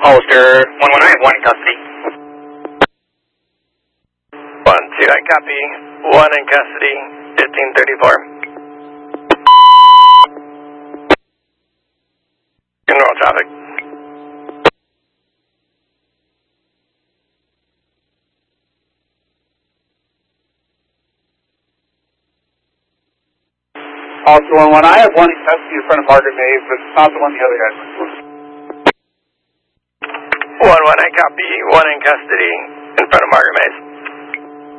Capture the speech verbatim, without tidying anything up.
Holster, one one, I have one in custody. one two, I copy. one in custody, fifteen thirty-four. General traffic. Holster, one one, I have one in custody in front of Margaret Mays, but it's not the one the other guys went for. one one, I copy. one in custody in front of Margaret Mays.